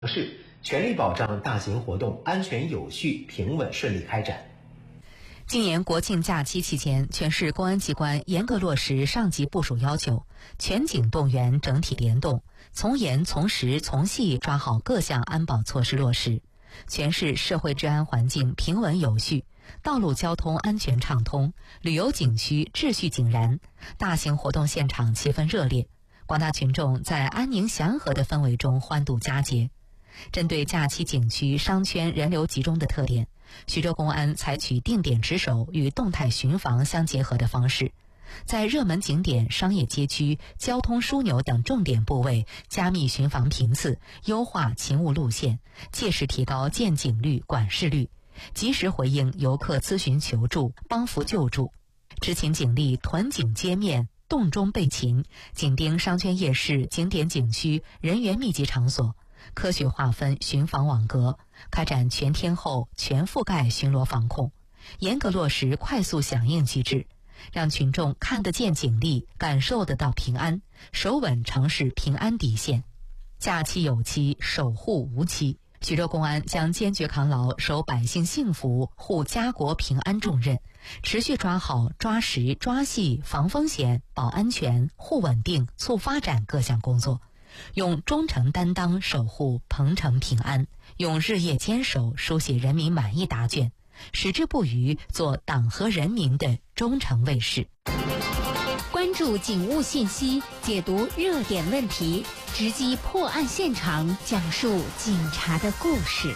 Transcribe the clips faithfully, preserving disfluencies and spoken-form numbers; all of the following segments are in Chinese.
市全力保障大型活动安全有序、平稳顺利开展。 今年国庆假期期间，全市公安机关严格落实上级部署要求，全警动员整体联动，从严从实从细抓好各项安保措施落实，全市社会治安环境平稳有序，道路交通安全畅通，旅游景区秩序井然，大型活动现场气氛热烈，广大群众在安宁祥和的氛围中欢度佳节。针对假期景区商圈人流集中的特点，徐州公安采取定点值守与动态巡防相结合的方式，在热门景点、商业街区、交通枢纽等重点部位加密巡防频次，优化勤务路线，切实提高见警率、管事率，及时回应游客咨询求助，帮扶救助。执勤警力屯警街面，洞中备勤，紧盯商圈夜市、景点景区、人员密集场所，科学划分巡防网格，开展全天候、全覆盖巡逻防控，严格落实快速响应机制，让群众看得见警力，感受得到平安，守稳城市平安底线。假期有期，守护无期。徐州公安将坚决扛牢守百姓幸福、护家国平安重任，持续抓好抓实抓细防风险、保安全、护稳定、促发展各项工作，用忠诚担当守护鹏城平安，用日夜坚守书写人民满意答卷，矢志不渝做党和人民的忠诚卫士。 关注警务信息，解读热点问题，直击破案现场，讲述警察的故事。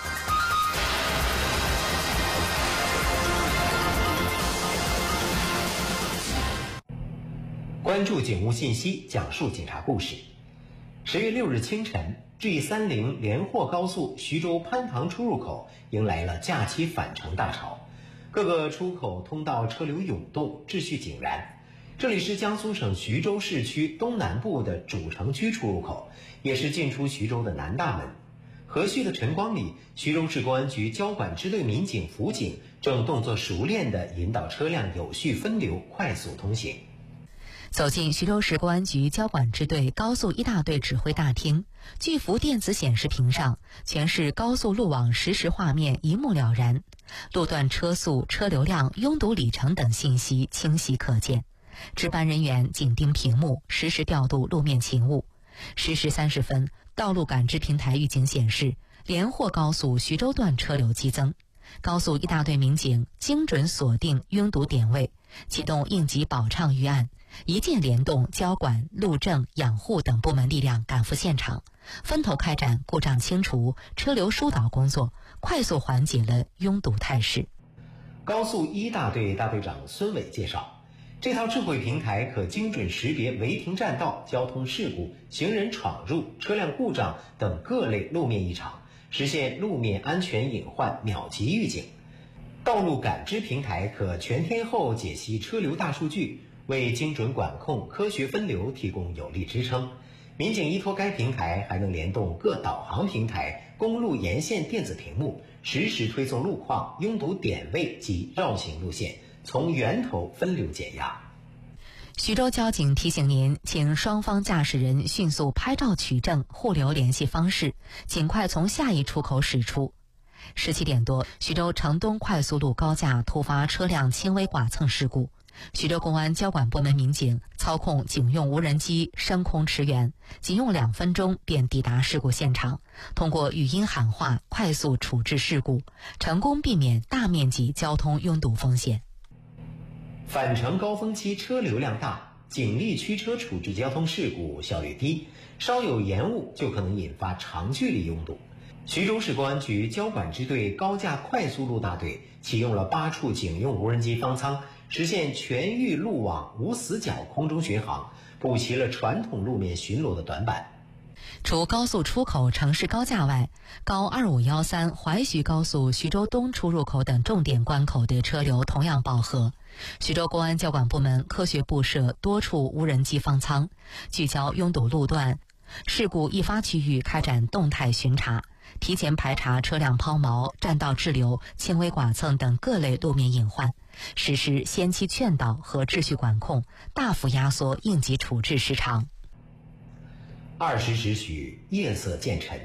关注警务信息，讲述警察故事。十月六日清晨 G 三十 连霍高速徐州潘塘出入口迎来了假期返程大潮，各个出口通道车流涌动，秩序井然。这里是江苏省徐州市区东南部的主城区出入口，也是进出徐州的南大门。和煦的晨光里，徐州市公安局交管支队民警、辅警正动作熟练地引导车辆有序分流，快速通行。 走进徐州市公安局交管支队高速一大队指挥大厅，巨幅电子显示屏上，全市高速路网实时画面一目了然，路段车速、车流量、拥堵里程等信息清晰可见。值班人员紧盯屏幕，实时调度路面勤务。十时三十分，道路感知平台预警显示，连霍高速徐州段车流激增。高速一大队民警精准锁定拥堵点位，启动应急保畅预案，一键联动交管、路政、养护等部门力量赶赴现场，分头开展故障清除、车流疏导工作，快速缓解了拥堵态势。 高速一大队大队长孙伟介绍，这套智慧平台可精准识别违停占道、交通事故、行人闯入、车辆故障等各类路面异常，实现路面安全隐患秒级预警。道路感知平台可全天候解析车流大数据，为精准管控、科学分流提供有力支撑。民警依托该平台，还能联动各导航平台、公路沿线电子屏幕，实时推送路况、拥堵点位及绕行路线，从源头分流减压。 徐州交警提醒您，请双方驾驶人迅速拍照取证，互留联系方式，尽快从下一出口驶出。十七点多，徐州城东快速路高架突发车辆轻微剐蹭事故，徐州公安交管部门民警操控警用无人机升空驰援，仅用两分钟便抵达事故现场，通过语音喊话快速处置事故，成功避免大面积交通拥堵风险。 返程高峰期车流量大，警力驱车处置交通事故效率低，稍有延误就可能引发长距离拥堵。徐州市公安局交管支队高架快速路大队启用了八处警用无人机方舱，实现全域路网无死角空中巡航，补齐了传统路面巡逻的短板。 除高速出口城市高架外，高二五一三淮徐高速徐州东出入口等重点关口的车流同样饱和。徐州公安交管部门科学布设多处无人机方舱，聚焦拥堵路段、事故易发区域开展动态巡查，提前排查车辆抛锚、占道滞留、轻微剐蹭等各类路面隐患，实施先期劝导和秩序管控，大幅压缩应急处置时长。 二十时许，夜色渐沉，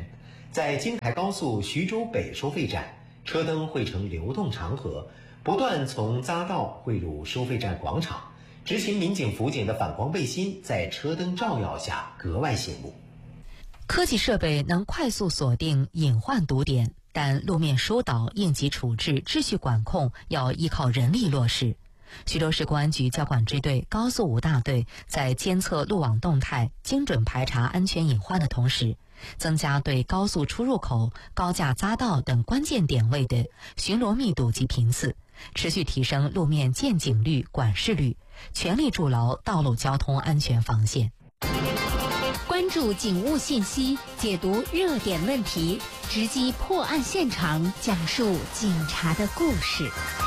在京台高速徐州北收费站，车灯汇成流动长河，不断从匝道汇入收费站广场。执勤民警辅警的反光背心在车灯照耀下格外醒目。 科技设备能快速锁定隐患堵点，但路面疏导、应急处置、秩序管控要依靠人力落实。徐州市公安局交管支队高速五大队在监测路网动态、精准排查安全隐患的同时，增加对高速出入口、高架匝道等关键点位的巡逻密度及频次，持续提升路面见警率、管事率，全力筑牢道路交通安全防线。 关注警务信息，解读热点问题，直击破案现场，讲述警察的故事。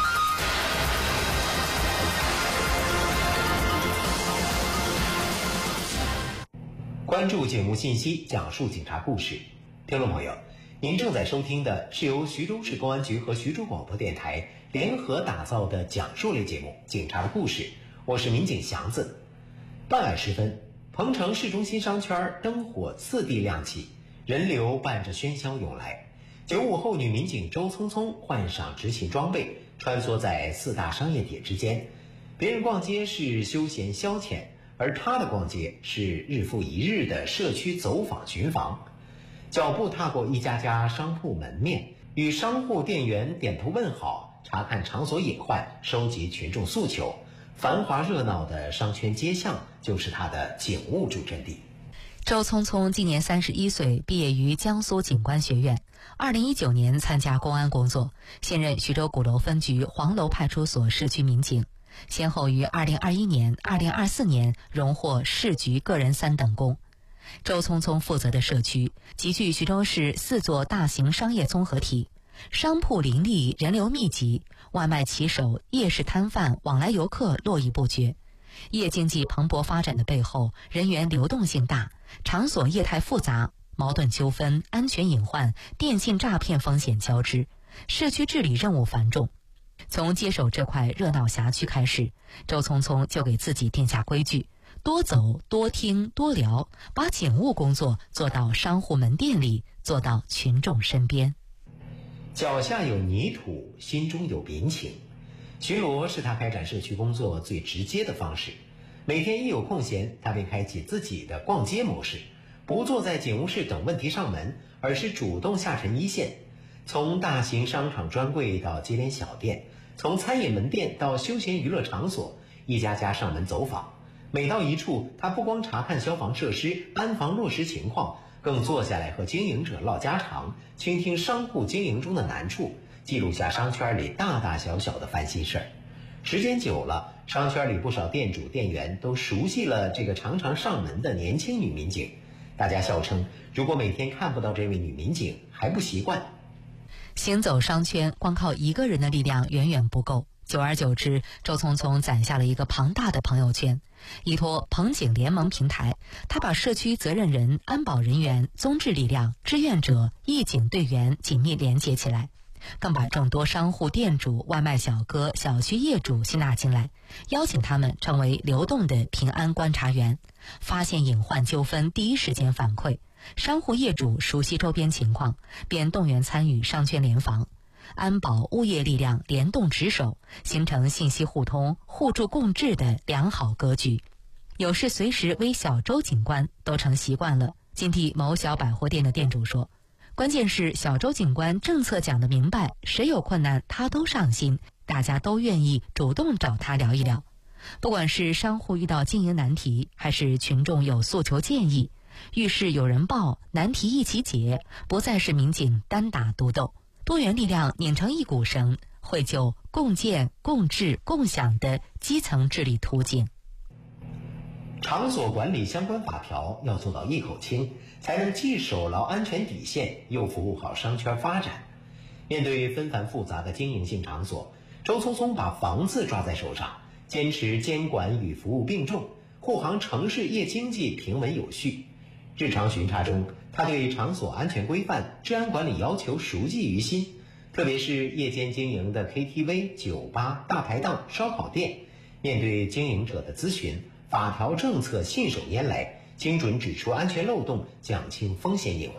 关注警务信息，讲述警察故事。听众朋友，您正在收听的是由徐州市公安局和徐州广播电台联合打造的讲述类节目《警察的故事》，我是民警祥子。傍晚时分，彭城市中心商圈灯火次第亮起，人流伴着喧嚣涌来。九五后女民警周聪聪换上执勤装备，穿梭在四大商业点之间。别人逛街是休闲消遣，而她的逛街是日复一日的社区走访巡访。脚步踏过一家家商铺门面，与商户店员点头问好，查看场所隐患，收集群众诉求。繁华热闹的商圈街巷就是他的警务主阵地。 周聪聪今年三十一岁，毕业于江苏警官学院。二零一九年参加公安工作，现任徐州鼓楼分局黄楼派出所市局民警，先后于二零二一年、二零二四年荣获市局个人三等功。周聪聪负责的社区集聚徐州市四座大型商业综合体，商铺林立，人流密集，外卖骑手、夜市摊贩、往来游客络绎不绝。夜经济蓬勃发展的背后，人员流动性大，场所业态复杂，矛盾纠纷、安全隐患、电信诈骗风险交织，社区治理任务繁重。从接手这块热闹辖区开始，周聪聪就给自己定下规矩：多走、多听、多聊，把警务工作做到商户门店里，做到群众身边。 脚下有泥土，心中有民情。巡逻是他开展社区工作最直接的方式。每天一有空闲，他便开启自己的逛街模式，不坐在警务室等问题上门，而是主动下沉一线。从大型商场专柜到街边小店，从餐饮门店到休闲娱乐场所，一家家上门走访。每到一处，他不光查看消防设施、安防落实情况，更坐下来和经营者唠家常，倾听商户经营中的难处，记录下商圈里大大小小的烦心事儿。时间久了，商圈里不少店主店员都熟悉了这个常常上门的年轻女民警。大家笑称，如果每天看不到这位女民警，还不习惯。 行走商圈，光靠一个人的力量远远不够。久而久之，周聪聪攒下了一个庞大的朋友圈。依托彭警联盟平台，他把社区责任人、安保人员、综治力量、志愿者、义警队员紧密连接起来，更把众多商户店主、外卖小哥、小区业主吸纳进来，邀请他们成为流动的平安观察员，发现隐患纠纷第一时间反馈，商户业主熟悉周边情况，便动员参与商圈联防。安保物业力量联动值守，形成信息互通、互助共治的良好格局。有事随时为小周警官都成习惯了。近地某小百货店的店主说，关键是小周警官政策讲得明白，谁有困难他都上心，大家都愿意主动找他聊一聊。不管是商户遇到经营难题，还是群众有诉求建议，遇事有人报，难题一起解，不再是民警单打独斗。多元力量拧成一股绳，绘就共建、共治、共享的基层治理图景。 场所管理相关法条要做到一口清，才能既守牢安全底线，又服务好商圈发展。面对纷繁复杂的经营性场所，周聪聪把房子抓在手上，坚持监管与服务并重，护航城市夜经济平稳有序。日常巡查中，他对场所安全规范、治安管理要求熟记于心，特别是夜间经营的 K T V、酒吧、大排档、烧烤店，面对经营者的咨询，法条政策信手拈来，精准指出安全漏洞，讲清风险隐患，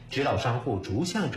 指导商户逐项整